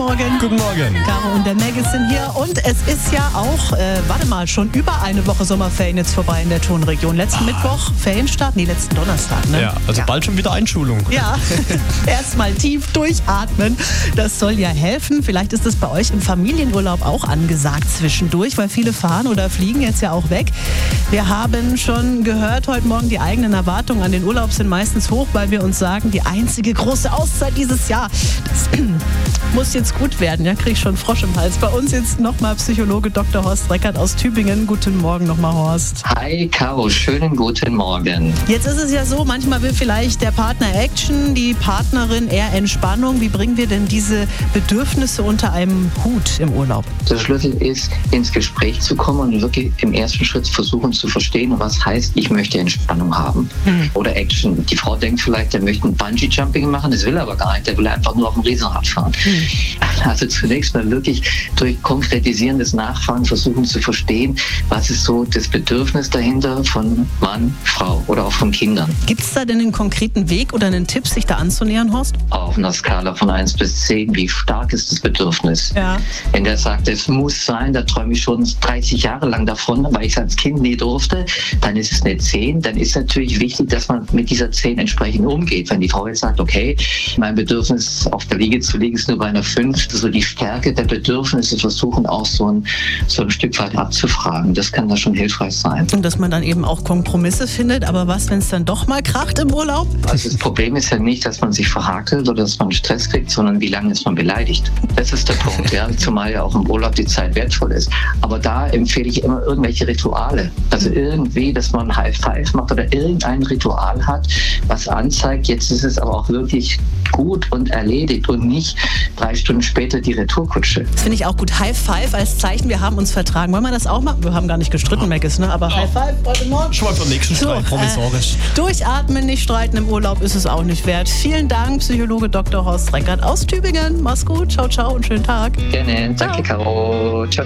Morgen. Guten Morgen. Caro und der Maggie sind hier und es ist ja auch, schon über eine Woche Sommerferien jetzt vorbei in der Tonregion. Letzten Mittwoch Ferienstart, letzten Donnerstag, ne? Ja, also bald schon wieder Einschulung. Ja, erstmal tief durchatmen. Das soll ja helfen. Vielleicht ist es bei euch im Familienurlaub auch angesagt zwischendurch, weil viele fahren oder fliegen jetzt ja auch weg. Wir haben schon gehört heute Morgen, die eigenen Erwartungen an den Urlaub sind meistens hoch, weil wir uns sagen, die einzige große Auszeit dieses Jahr, das muss jetzt gut werden. Ja, krieg ich schon Frosch im Hals. Bei uns jetzt nochmal Psychologe Dr. Horst Reckert aus Tübingen. Guten Morgen nochmal, Horst. Hi, Caro. Schönen guten Morgen. Jetzt ist es ja so, manchmal will vielleicht der Partner Action, die Partnerin eher Entspannung. Wie bringen wir denn diese Bedürfnisse unter einem Hut im Urlaub? Der Schlüssel ist, ins Gespräch zu kommen und wirklich im ersten Schritt versuchen zu verstehen, was heißt, ich möchte Entspannung haben oder Action. Die Frau denkt vielleicht, der möchte ein Bungee-Jumping machen, das will er aber gar nicht, der will einfach nur auf dem Riesenrad fahren. Also zunächst mal wirklich durch konkretisierendes Nachfragen versuchen zu verstehen, was ist so das Bedürfnis dahinter von Mann, Frau oder auch von Kindern. Gibt es da denn einen konkreten Weg oder einen Tipp, sich da anzunähern, Horst? Auf einer Skala von 1 bis 10, wie stark ist das Bedürfnis? Ja. Wenn der sagt, es muss sein, da träume ich schon 30 Jahre lang davon, weil ich es als Kind nie durfte, dann ist es eine 10. Dann ist natürlich wichtig, dass man mit dieser 10 entsprechend umgeht. Wenn die Frau jetzt sagt, okay, mein Bedürfnis auf der Liege zu liegen ist nur bei einer 5, so die Stärke der Bedürfnisse versuchen auch so ein Stück weit abzufragen. Das kann da schon hilfreich sein. Und dass man dann eben auch Kompromisse findet. Aber was, wenn es dann doch mal kracht im Urlaub? Also das Problem ist ja nicht, dass man sich verhakelt oder dass man Stress kriegt, sondern wie lange ist man beleidigt. Das ist der Punkt, ja. Zumal ja auch im Urlaub die Zeit wertvoll ist. Aber da empfehle ich immer irgendwelche Rituale. Also irgendwie, dass man High Five macht oder irgendein Ritual hat, was anzeigt, jetzt ist es aber auch wirklich gut und erledigt und nicht 3 Stunden später die Retourkutsche. Das finde ich auch gut. High Five als Zeichen, wir haben uns vertragen. Wollen wir das auch machen? Wir haben gar nicht gestritten, Maggis, ne? Aber High Five heute Morgen. Schon mal für den nächsten Streit, provisorisch. Durchatmen, nicht streiten im Urlaub ist es auch nicht wert. Vielen Dank, Psychologe Dr. Horst Reckert aus Tübingen. Mach's gut, ciao, ciao und schönen Tag. Gerne, danke, Caro. Ciao.